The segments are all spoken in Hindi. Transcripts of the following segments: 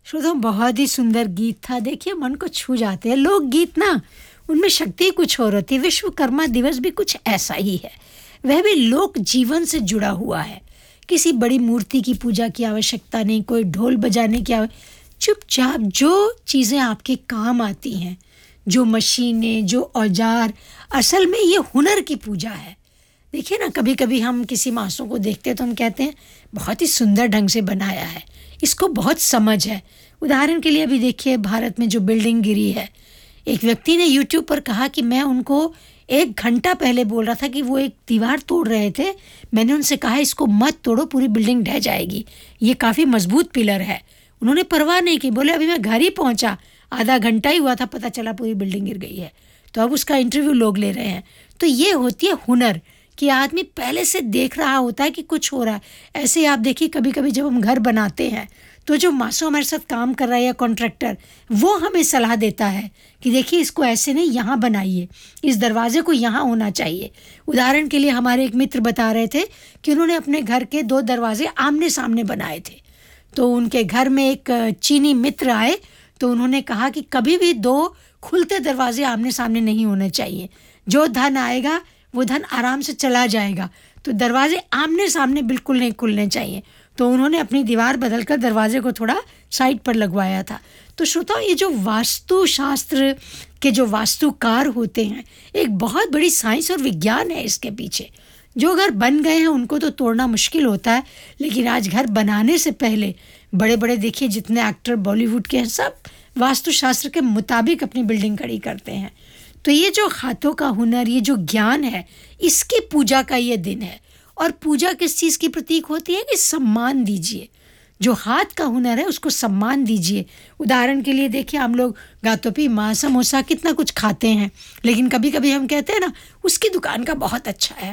श्रोताओं, बहुत ही सुंदर गीत था। देखिए, मन को छू जाते हैं लोकगीत ना, उनमें शक्ति कुछ और होती है। विश्वकर्मा दिवस भी कुछ ऐसा ही है, वह भी लोक जीवन से जुड़ा हुआ है। किसी बड़ी मूर्ति की पूजा की आवश्यकता नहीं, कोई ढोल बजाने की चुपचाप जो चीज़ें आपके काम आती हैं, जो मशीनें, जो औजार, असल में ये हुनर की पूजा है। देखिए ना, कभी कभी हम किसी मासों को देखते हैं तो हम कहते हैं बहुत ही सुंदर ढंग से बनाया है, इसको बहुत समझ है। उदाहरण के लिए अभी देखिए, भारत में जो बिल्डिंग गिरी है, एक व्यक्ति ने यूट्यूब पर कहा कि मैं उनको 1 घंटा पहले बोल रहा था कि वो एक दीवार तोड़ रहे थे। मैंने उनसे कहा इसको मत तोड़ो, पूरी बिल्डिंग ढह जाएगी, ये काफ़ी मजबूत पिलर है। उन्होंने परवाह नहीं की, बोले अभी मैं घर ही पहुंचा, आधा घंटा ही हुआ था, पता चला पूरी बिल्डिंग गिर गई है। तो अब उसका इंटरव्यू लोग ले रहे हैं। तो ये होती है हुनर कि आदमी पहले से देख रहा होता है कि कुछ हो रहा है। ऐसे आप देखिए, कभी कभी जब हम घर बनाते हैं तो जो मासो हमारे साथ काम कर रहा है या कॉन्ट्रैक्टर, वो हमें सलाह देता है कि देखिए इसको ऐसे नहीं, यहाँ बनाइए, इस दरवाजे को यहाँ होना चाहिए। उदाहरण के लिए हमारे एक मित्र बता रहे थे कि उन्होंने अपने घर के 2 दरवाजे आमने सामने बनाए थे। तो उनके घर में एक चीनी मित्र आए तो उन्होंने कहा कि कभी भी 2 खुलते दरवाजे आमने सामने नहीं होने चाहिए, जो धन आएगा वो धन आराम से चला जाएगा। तो दरवाजे आमने सामने बिल्कुल नहीं खुलने चाहिए। तो उन्होंने अपनी दीवार बदलकर दरवाजे को थोड़ा साइड पर लगवाया था। तो श्रोताओ, ये जो वास्तुशास्त्र के जो वास्तुकार होते हैं, एक बहुत बड़ी साइंस और विज्ञान है इसके पीछे। जो घर बन गए हैं उनको तो तोड़ना मुश्किल होता है, लेकिन आज घर बनाने से पहले बड़े बड़े देखिए जितने एक्टर बॉलीवुड के हैं, सब वास्तुशास्त्र के मुताबिक अपनी बिल्डिंग खड़ी करते हैं। तो ये जो हाथों का हुनर, ये जो ज्ञान है, इसकी पूजा का ये दिन है। और पूजा किस चीज़ की प्रतीक होती है कि सम्मान दीजिए, जो हाथ का हुनर है उसको सम्मान दीजिए। उदाहरण के लिए देखिए, हम लोग गातोपी, माँ, समोसा, कितना कुछ खाते हैं, लेकिन कभी कभी हम कहते हैं ना उसकी दुकान का बहुत अच्छा है।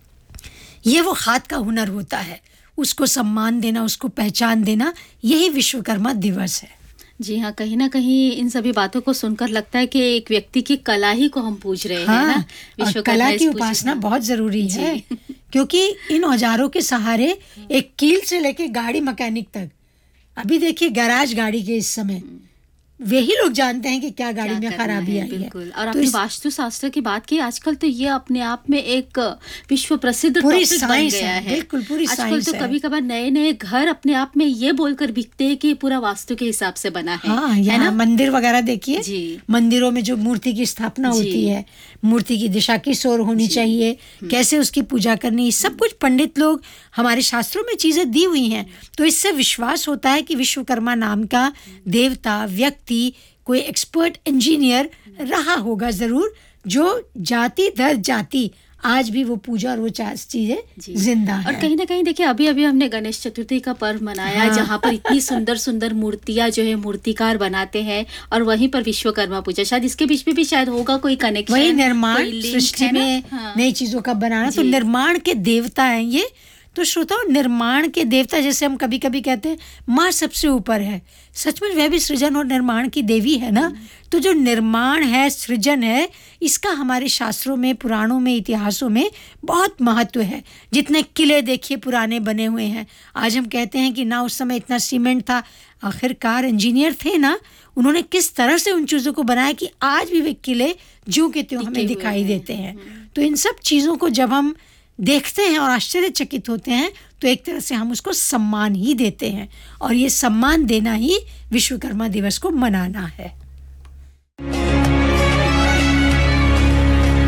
ये वो हाथ का हुनर होता है, उसको सम्मान देना, उसको पहचान देना, यही विश्वकर्मा दिवस है। जी हाँ, कहीं ना कहीं इन सभी बातों को सुनकर लगता है कि एक व्यक्ति की कला ही को हम पूज रहे हैं ना। और कला की उपासना बहुत जरूरी है, क्योंकि इन औजारों के सहारे एक कील से लेके गाड़ी मैकेनिक तक, अभी देखिए गैराज गाड़ी के इस समय वही लोग जानते हैं कि क्या गाड़ी में खराबी आई है। और अपनी वास्तुशास्त्र की बात की, आजकल तो ये अपने आप में एक विश्व प्रसिद्ध टॉपिक बन गया है। बिल्कुल, पूरी आजकल तो कभी कभार नए नए घर अपने आप में ये बोलकर बिकते हैं कि पूरा वास्तु के हिसाब से बना है। हाँ, है ना। मंदिर वगैरह देखिए, मंदिरों में जो मूर्ति की स्थापना होती है, मूर्ति की दिशा किस ओर होनी चाहिए, कैसे उसकी पूजा करनी, सब कुछ पंडित लोग, हमारे शास्त्रों में चीजें दी हुई हैं। तो इससे विश्वास होता है कि विश्वकर्मा नाम का देवता, व्यक्ति, कोई एक्सपर्ट इंजीनियर रहा होगा जरूर, जो जाति दर जाति आज भी वो पूजा और वो चीजें जिंदा है। और कहीं ना कहीं देखिए, अभी अभी हमने गणेश चतुर्थी का पर्व मनाया, जहाँ पर इतनी सुंदर सुंदर मूर्तियां जो है मूर्तिकार बनाते हैं, और वहीं पर विश्वकर्मा पूजा, शायद इसके बीच में भी शायद होगा कोई कनेक्शन। वही निर्माण सृष्टि में नई चीजों का बनाना, तो निर्माण के देवता हैं ये। तो श्रोताओं, निर्माण के देवता, जैसे हम कभी कभी कहते हैं माँ सबसे ऊपर है, सचमुच वह भी सृजन और निर्माण की देवी है ना। तो जो निर्माण है, सृजन है, इसका हमारे शास्त्रों में, पुराणों में, इतिहासों में बहुत महत्व है। जितने किले देखिए पुराने बने हुए हैं, आज हम कहते हैं कि ना उस समय इतना सीमेंट था, आखिरकार इंजीनियर थे ना, उन्होंने किस तरह से उन चीज़ों को बनाया कि आज भी वे किले ज्यों के त्यों हमें दिखाई देते हैं। तो इन सब चीज़ों को जब हम देखते हैं और आश्चर्यचकित होते हैं, तो एक तरह से हम उसको सम्मान ही देते हैं, और ये सम्मान देना ही विश्वकर्मा दिवस को मनाना है।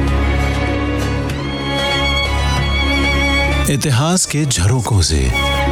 इतिहास के झरोकों से